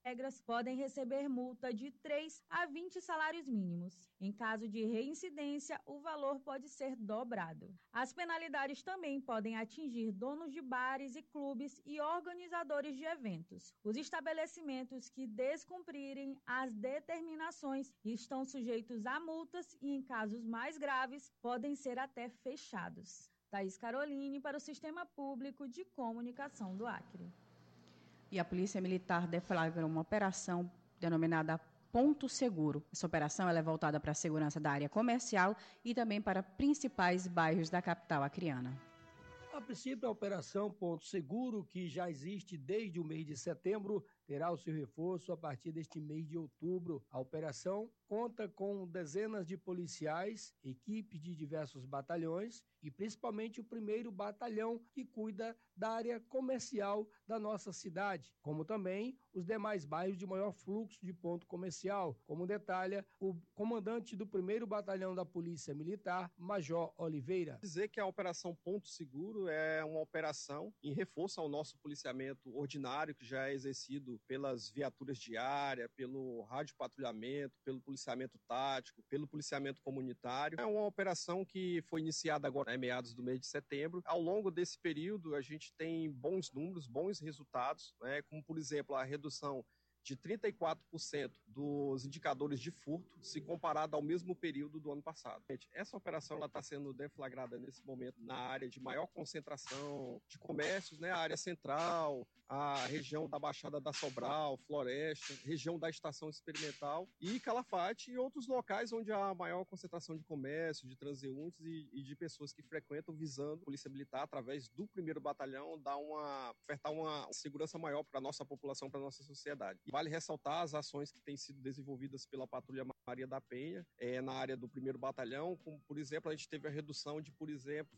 regras podem receber multa de 3 a 20 salários mínimos. Em caso de reincidência, o valor pode ser dobrado. As penalidades também podem atingir donos de bares e clubes e organizadores de eventos. Os estabelecimentos que descumprirem as determinações estão sujeitos a multas e, em casos mais graves, podem ser até fechados. Thaís Caroline para o Sistema Público de Comunicação do Acre. E a Polícia Militar deflagrou uma operação denominada Ponto Seguro. Essa operação ela é voltada para a segurança da área comercial e também para principais bairros da capital acreana. A princípio, a Operação Ponto Seguro, que já existe desde o mês de setembro, terá o seu reforço a partir deste mês de outubro. A operação conta com dezenas de policiais, equipes de diversos batalhões e principalmente o 1º Batalhão, que cuida da área comercial da nossa cidade, como também os demais bairros de maior fluxo de ponto comercial, como detalha o comandante do 1º Batalhão da Polícia Militar, Major Oliveira. Dizer que a Operação Ponto Seguro é uma operação em reforço ao nosso policiamento ordinário, que já é exercido pelas viaturas diárias, pelo rádio patrulhamento, pelo policiamento tático, pelo policiamento comunitário. É uma operação que foi iniciada agora, meados do mês de setembro. Ao longo desse período, a gente tem bons números, bons resultados, como, por exemplo, a redução de 34% dos indicadores de furto, se comparado ao mesmo período do ano passado. Essa operação está sendo deflagrada nesse momento na área de maior concentração de comércios, a área central, a região da Baixada da Sobral, Floresta, região da Estação Experimental e Calafate e outros locais onde há maior concentração de comércio, de transeuntes e de pessoas que frequentam visando a Polícia Militar através do 1º Batalhão ofertar uma segurança maior para a nossa população, para a nossa sociedade. Vale ressaltar as ações que têm sido desenvolvidas pela Patrulha Maria da Penha na área do 1º Batalhão, como, por exemplo, a gente teve a redução de, por exemplo,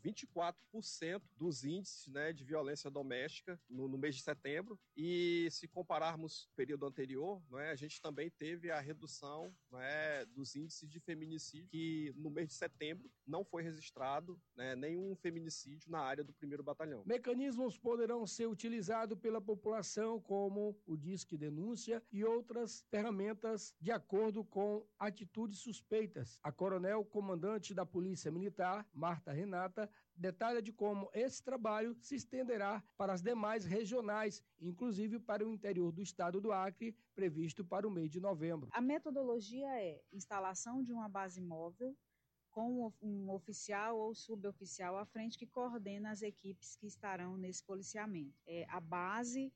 24% dos índices de violência doméstica no mês de setembro. E se compararmos o período anterior, a gente também teve a redução dos índices de feminicídio, que no mês de setembro não foi registrado nenhum feminicídio na área do 1º Batalhão. Mecanismos poderão ser utilizados pela população, como o Disque Denúncia e outras ferramentas de acordo com atitudes suspeitas. A coronel comandante da Polícia Militar, Marta Renata, detalha de como esse trabalho se estenderá para as demais regionais, inclusive para o interior do estado do Acre, previsto para o mês de novembro. A metodologia é instalação de uma base móvel com um oficial ou suboficial à frente que coordena as equipes que estarão nesse policiamento. A base,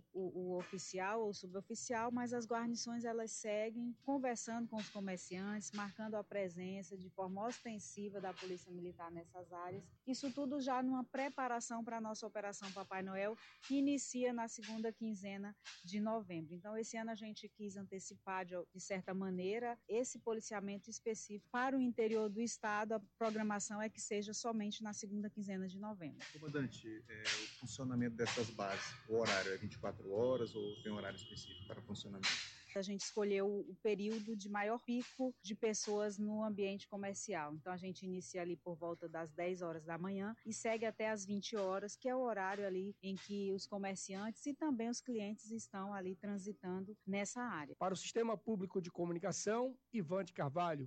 o oficial ou suboficial, mas as guarnições elas seguem conversando com os comerciantes, marcando a presença de forma ostensiva da Polícia Militar nessas áreas. Isso tudo já numa preparação para a nossa Operação Papai Noel, que inicia na segunda quinzena de novembro. Então, esse ano a gente quis antecipar, de certa maneira, esse policiamento específico para o interior do estado. A programação é que seja somente na segunda quinzena de novembro. Comandante, o funcionamento dessas bases, o horário é 24 horas ou tem um horário específico para funcionamento? A gente escolheu o período de maior pico de pessoas no ambiente comercial. Então, a gente inicia ali por volta das 10 horas da manhã e segue até as 20 horas, que é o horário ali em que os comerciantes e também os clientes estão ali transitando nessa área. Para o Sistema Público de Comunicação, Ivante Carvalho.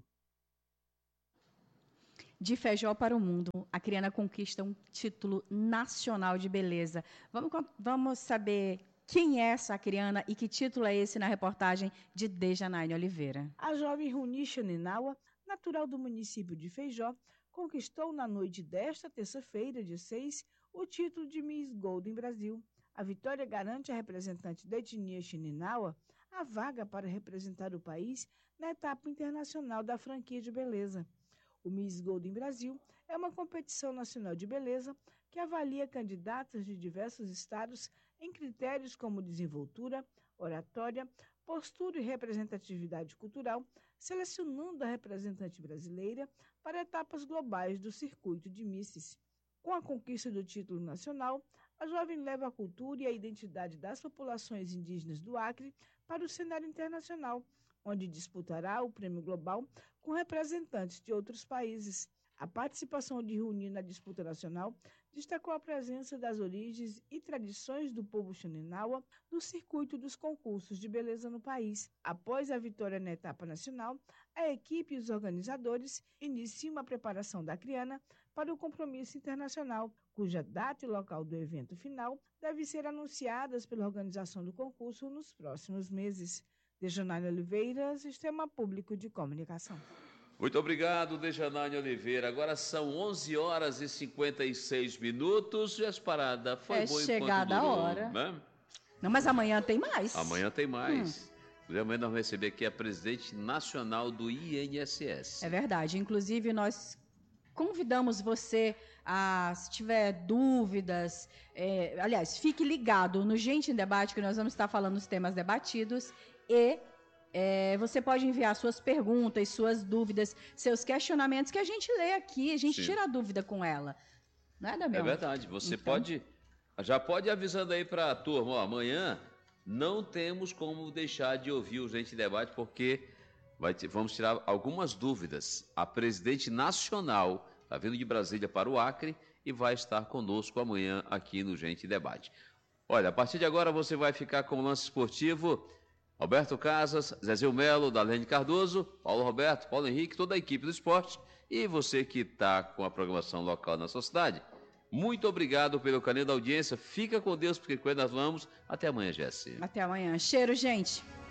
De Feijó para o mundo, a Acreana conquista um título nacional de beleza. Vamos saber quem é essa acreana e que título é esse na reportagem de Dejanaine Oliveira. A jovem Runisha Ninawa, natural do município de Feijó, conquistou na noite desta terça-feira, dia 6, o título de Miss Golden Brasil. A vitória garante à representante da etnia Xininawa a vaga para representar o país na etapa internacional da franquia de beleza. O Miss Golden Brasil é uma competição nacional de beleza que avalia candidatas de diversos estados em critérios como desenvoltura, oratória, postura e representatividade cultural, selecionando a representante brasileira para etapas globais do circuito de Misses. Com a conquista do título nacional, a jovem leva a cultura e a identidade das populações indígenas do Acre para o cenário internacional, onde disputará o prêmio global com representantes de outros países. A participação de Runi na disputa nacional destacou a presença das origens e tradições do povo Xaninawa no circuito dos concursos de beleza no país. Após a vitória na etapa nacional, a equipe e os organizadores iniciam a preparação da Criana para o compromisso internacional, cuja data e local do evento final devem ser anunciadas pela organização do concurso nos próximos meses. Dejanaine Oliveira, Sistema Público de Comunicação. Muito obrigado, Dejanaine Oliveira. Agora são 11h56. E as paradas foi boa enquanto chegada durou, a hora. Né? Não, mas amanhã tem mais. Amanhã tem mais. Amanhã nós vamos receber aqui a presidente nacional do INSS. É verdade. Inclusive, nós convidamos você a, se tiver dúvidas, aliás, fique ligado no Gente em Debate, que nós vamos estar falando os temas debatidos e você pode enviar suas perguntas, suas dúvidas, seus questionamentos, que a gente lê aqui, a gente tira a dúvida com ela. Não é, Damião? É verdade. Você já pode ir avisando aí para a turma, ó, amanhã não temos como deixar de ouvir o Gente em Debate, porque vamos tirar algumas dúvidas. A presidente nacional está vindo de Brasília para o Acre e vai estar conosco amanhã aqui no Gente em Debate. Olha, a partir de agora você vai ficar com o lance esportivo. Roberto Casas, Zezé Melo, Darlene Cardoso, Paulo Roberto, Paulo Henrique, toda a equipe do esporte e você que está com a programação local na sua cidade. Muito obrigado pelo carinho da audiência. Fica com Deus, porque quando nós vamos. Até amanhã, Jéssica. Até amanhã. Cheiro, gente.